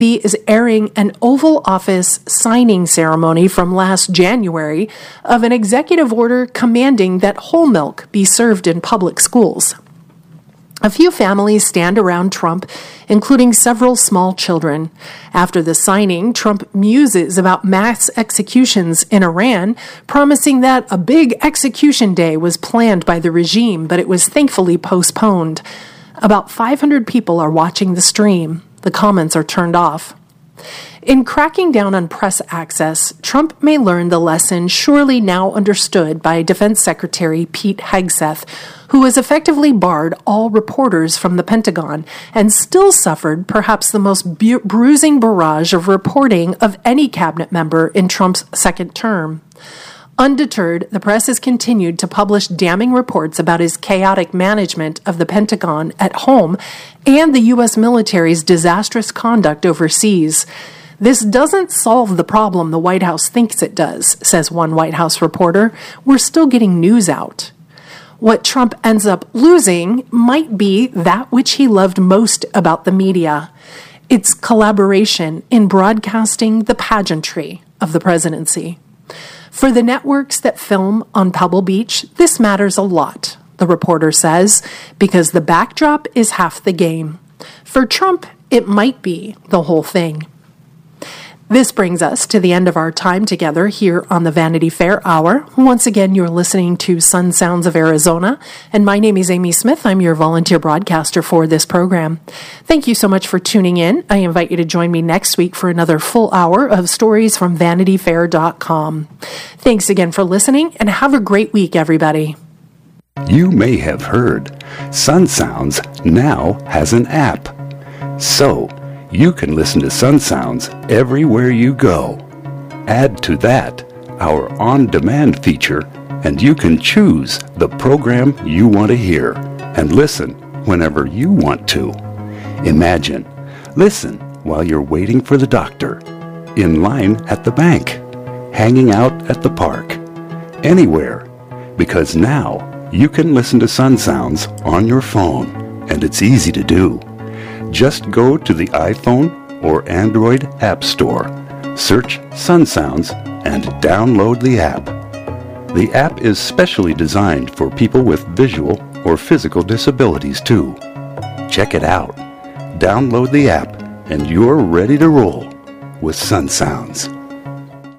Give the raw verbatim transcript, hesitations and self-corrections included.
is airing an Oval Office signing ceremony from last January of an executive order commanding that whole milk be served in public schools. A few families stand around Trump, including several small children. After the signing, Trump muses about mass executions in Iran, promising that a big execution day was planned by the regime, but it was thankfully postponed. About five hundred people are watching the stream. The comments are turned off. In cracking down on press access, Trump may learn the lesson surely now understood by Defense Secretary Pete Hegseth, who has effectively barred all reporters from the Pentagon and still suffered perhaps the most bu- bruising barrage of reporting of any cabinet member in Trump's second term. Undeterred, the press has continued to publish damning reports about his chaotic management of the Pentagon at home and the U S military's disastrous conduct overseas. This doesn't solve the problem the White House thinks it does, says one White House reporter. We're still getting news out. What Trump ends up losing might be that which he loved most about the media, its collaboration in broadcasting the pageantry of the presidency. For the networks that film on Pebble Beach, this matters a lot, the reporter says, because the backdrop is half the game. For Trump, it might be the whole thing. This brings us to the end of our time together here on the Vanity Fair Hour. Once again, you're listening to Sun Sounds of Arizona, and my name is Amy Smith. I'm your volunteer broadcaster for this program. Thank you so much for tuning in. I invite you to join me next week for another full hour of stories from vanity fair dot com. Thanks again for listening, and have a great week, everybody. You may have heard Sun Sounds now has an app. So, you can listen to Sun Sounds everywhere you go. Add to that our on-demand feature, and you can choose the program you want to hear and listen whenever you want to. Imagine, listen while you're waiting for the doctor, in line at the bank, hanging out at the park, anywhere, because now you can listen to Sun Sounds on your phone, and it's easy to do. Just go to the iPhone or Android App Store, search Sun Sounds, and download the app. The app is specially designed for people with visual or physical disabilities too. Check it out. Download the app, and you're ready to roll with Sun Sounds.